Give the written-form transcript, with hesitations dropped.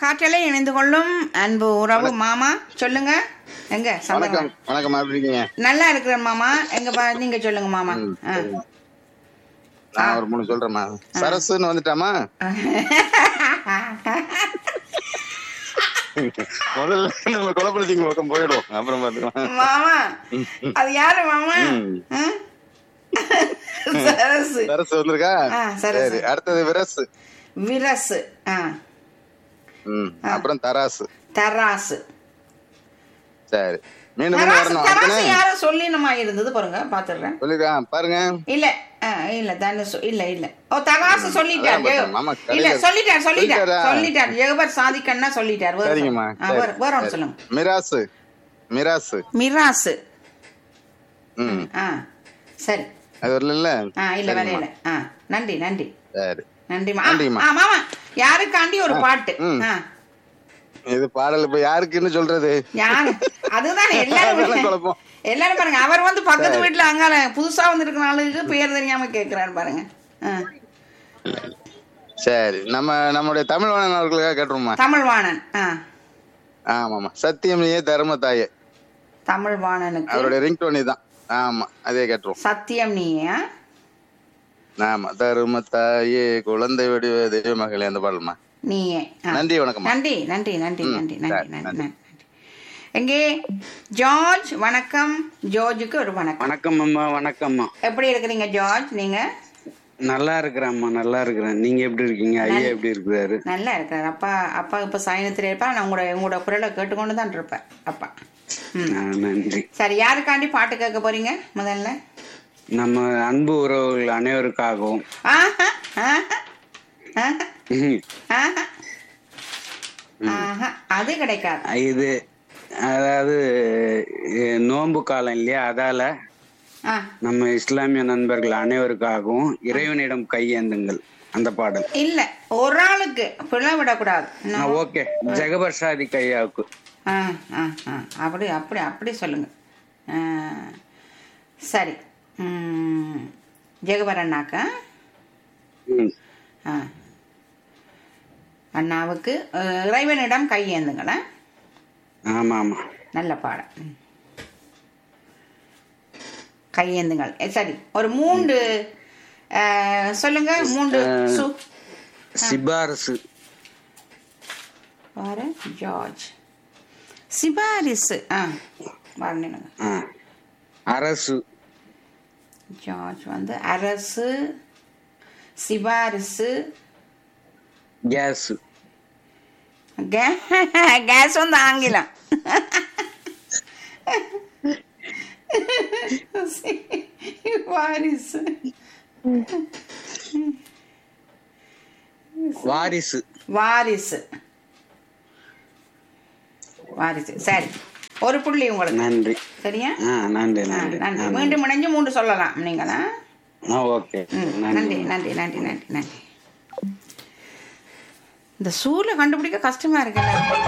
காற்றலை இணைந்து கொள்ளும் அன்பு உறவு மாமா சொல்லுங்க. எங்க சந்தகம் வணக்கம் வணக்கம் எப்படி இருக்கீங்க? நல்லா இருக்கிறேன் மாமா. எங்க நீங்க சொல்லுங்க மாமா. ஆ. நான் ஒரு 3 சொல்றேம்மா. சரசுன்னு வந்துட்டாமா? முதல்ல நம்ம குழப்பத்தின் பக்கம் போயிடும், அப்புறம் பாத்துக்கலாம். மாமா அது யாரு மாமா? ஆ? சரசு. சரசு வந்திருக்கா? சரசு. சரி, அடுத்தது விரசு. விரசு. அப்புறம் தராசு. தராசு. சரி, மீண்டும் தராசு வரணும். தராசு யாரும் சொல்லினமா இருந்தது பாருங்க, பாத்துடுறேன். சொல்லிருக்கான் பாருங்க. இல்ல இல்ல தனுசு இல்ல இல்ல. ஓ தராசு சொல்லிட்டார். அதான் பார்த்தேன், மாமா இல்ல கடையில சொல்லிட்டார் சொல்லிட்டார் சொல்லிட்டாரா? சொல்லிட்டார். ஜெகபர் சாதிக்கன்னா சொல்லிட்டார். வேற சரிங்கம்மா, சொல்லுங்க. சரி. வேற ஒன்று சொல்லுங்க. மிராசு. மிராசு. மிராசு. ம் சரி. அது வரல. இல்ல வரையில. நன்றி நன்றி சரி, நன்றிமா. நன்றிம்மா. மாமா யாருக்காண்டி ஒரு பாட்டு. இது பாடல் இப்ப யாருக்குன்னு சொல்றது? யாரு அதுதான் எல்லாரும் அதெல்லாம் குழப்பம். எல்லாரும் பாருங்க. அவர் வந்து பக்கத்து வீட்டுல அங்கால புதுசா வந்திருக்கிற ஆளுக்கு பேர் தெரியாம கேக்குறாரு பாருங்க. சரி, நம்முடைய தமிழ்வாணன் அவர்களுக்காக கேட்டுருமா? தமிழ்வாணன். ஆமாமா, சத்தியம் நீயே தர்ம தாயே. தமிழ்வாணனுக்கு அவருடைய ரிங் டோனி தான். ஆமா, அதே கேட்டுருவோம். சத்தியம் நீயா? ஆமா, தர்ம தாயே குழந்தை வடிவ தெய்வ மகளே, அந்த பாடலுமா. நீயே. நன்றி, வணக்கம். நன்றி நன்றி நன்றி நன்றி நன்றி நன்றி. எங்கே ஜார்ஜ்? வணக்கம். ஜார்ஜுக்கு ஒரு வணக்கம். வணக்கம் அம்மா. வணக்கம்மா. எப்படி இருக்கிறீங்க ஜார்ஜ்? நீங்க? நல்லா இருக்கிறேன்மா, நல்லா இருக்கிறேன். நீங்க எப்படி இருக்கீங்க? ஐயா எப்படி இருக்கிறாரு? நல்லா இருக்கிறாரு. அப்பா இப்ப சயனத்துல இருப்பா. நான் உங்களோட குரலை கேட்டுக்கொண்டு தான் இருப்பேன் அப்பா. நன்றி. சரி, யாருக்காண்டி பாட்டு கேட்க போறீங்க முதல்ல? நம்ம அன்பு உறவுகள் அனைவருக்காகவும். அது கிடைக்காது. இது அதாவது நோன்பு காலம் இல்லையா, அதால நம்ம இஸ்லாமிய நண்பர்கள் அனைவருக்காகவும் இறைவனிடம் கையேந்துங்கள் அந்த பாடல். இல்ல, ஒரு ஆளுக்கு பிள்ளை விடக்கூடாது. ஓகே, ஜெகபர் சாதிக் ஐயாவுக்கு. அப்படி அப்படி அப்படி சொல்லுங்க. சரி, ஜெகபர் அண்ணாக்கா அண்ணாவுக்கு இறைவனிடம் கையேந்துங்களா? ஆமா ஆமா, நல்ல பாடம். கையேந்துங்கள். சரி, ஒரு 3 சொல்லுங்க. 3 சிபாரிசு. பாரு ஜார்ஜ். சிபாரிசு. வரணுங்க. அரசு. ஜார்ஜ் வந்து அரசு, சிபாரிசு, கேஸ். கேஸ் வந்து ஆங்கிலம். வாரிசு. வாரிசு. வாரிசு. வாரிசு. சரி, ஒரு புள்ளி உங்களுக்கு. நன்றி. சரியா? நன்றி நன்றி நன்றி. மீண்டும் இணைஞ்சு 3 சொல்லலாம் நீங்களா? ஓகே, நன்றி நன்றி நன்றி நன்றி நன்றி. இந்த சூழலை கண்டுபிடிக்க கஷ்டமா இருக்குல்ல.